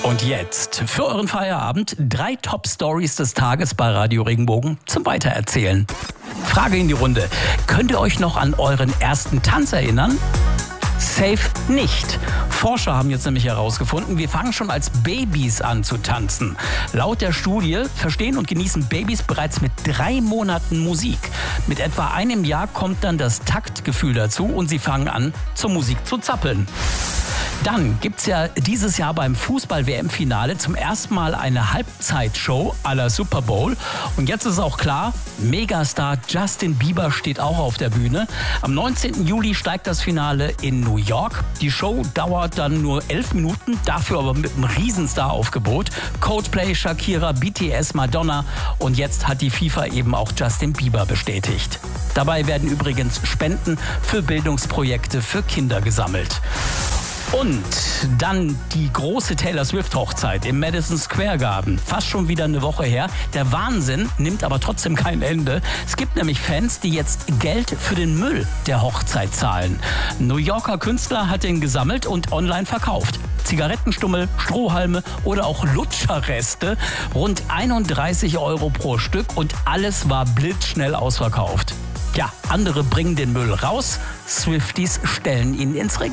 Und jetzt für euren Feierabend 3 Top-Stories des Tages bei Radio Regenbogen zum Weitererzählen. Frage in die Runde. Könnt ihr euch noch an euren ersten Tanz erinnern? Safe nicht. Forscher haben jetzt nämlich herausgefunden, wir fangen schon als Babys an zu tanzen. Laut der Studie verstehen und genießen Babys bereits mit 3 Monaten Musik. Mit etwa einem Jahr kommt dann das Taktgefühl dazu und sie fangen an, zur Musik zu zappeln. Dann gibt's ja dieses Jahr beim Fußball-WM-Finale zum ersten Mal eine Halbzeitshow à la Super Bowl. Und jetzt ist auch klar, Megastar Justin Bieber steht auch auf der Bühne. Am 19. Juli steigt das Finale in New York. Die Show dauert dann nur 11 Minuten, dafür aber mit einem Riesenstar-Aufgebot. Coldplay, Shakira, BTS, Madonna und jetzt hat die FIFA eben auch Justin Bieber bestätigt. Dabei werden übrigens Spenden für Bildungsprojekte für Kinder gesammelt. Und dann die große Taylor Swift-Hochzeit im Madison Square Garden. Fast schon wieder eine Woche her. Der Wahnsinn nimmt aber trotzdem kein Ende. Es gibt nämlich Fans, die jetzt Geld für den Müll der Hochzeit zahlen. Ein New Yorker Künstler hat den gesammelt und online verkauft. Zigarettenstummel, Strohhalme oder auch Lutscherreste. Rund 31 € pro Stück und alles war blitzschnell ausverkauft. Ja, andere bringen den Müll raus, Swifties stellen ihn ins Regal.